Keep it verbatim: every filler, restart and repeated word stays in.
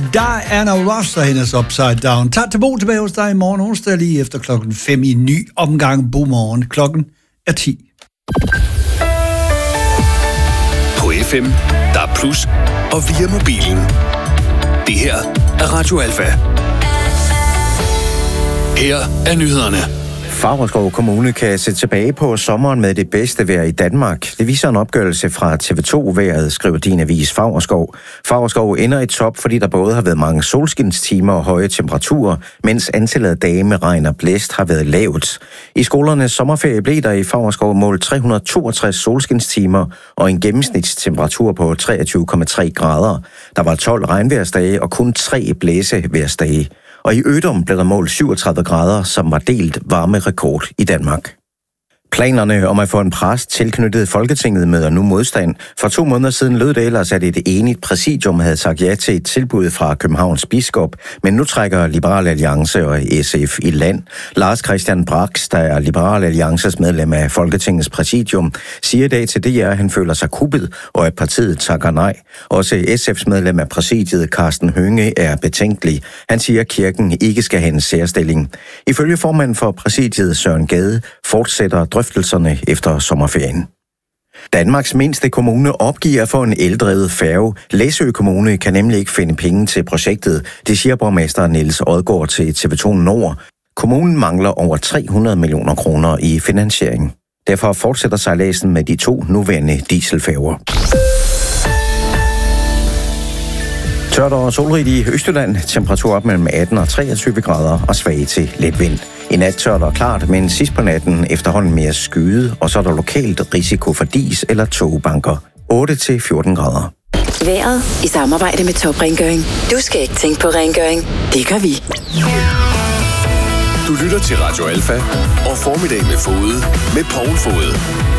Der er Anna Ross, der hendes Upside Down. Tag til Bo tilbage hos dig i morgen onsdag lige efter klokken fem i ny omgang Bomorgen. Klokken er ti. På F M, der er plus, og via mobilen. Det her er Radio Alfa. Her er nyhederne. Favrskov Kommune kan se tilbage på sommeren med det bedste vejr i Danmark. Det viser en opgørelse fra T V to-vejret, skriver din avis Favrskov. Favrskov ender i top, fordi der både har været mange solskinstimer og høje temperaturer, mens antallet af dage med regn og blæst har været lavt. I skolernes sommerferie blev der i Favrskov målt tre hundrede og toogtres solskinstimer og en gennemsnitstemperatur på treogtyve komma tre grader. Der var tolv regnvejrsdage og kun tre blæsevejrsdage. Og i Ødum blev der målt syvogtredive grader, som var delt varmerekord i Danmark. Planerne om at få en præst tilknyttet Folketinget møder nu modstand. For to måneder siden lød det ellers, at et enigt præsidium havde sagt ja til et tilbud fra Københavns biskop, men nu trækker Liberal Alliance og S F i land. Lars Christian Brax, der er Liberal Alliances medlem af Folketingets præsidium, siger i dag til D R, at han føler sig kuppet, og at partiet takker nej. Også S F's medlem af præsidiet, Karsten Hønge, er betænkelig. Han siger, at kirken ikke skal have en særstilling. Ifølge formanden for præsidiet, Søren Gade, fortsætter drøftelserne efter sommerferien. Danmarks mindste kommune opgiver at få en eldrevet færge. Læsø Kommune kan nemlig ikke finde penge til projektet. Det siger borgmester Niels Odgaard til T V to Nord. Kommunen mangler over tre hundrede millioner kroner i finansiering. Derfor fortsætter sejladsen med de to nuværende dieselfærger. Tørt og solrigt i Østjylland. Temperatur op mellem atten og treogtyve grader og svag til let vind. I nat tørt og klart, men sidst på natten efterhånden mere skyde, og så er der lokalt risiko for dis eller togbanker. otte til fjorten grader. Vejret i samarbejde med Top Rengøring. Du skal ikke tænke på rengøring. Det gør vi. Du lytter til Radio Alfa og Formiddag med Fode med Poul Fode.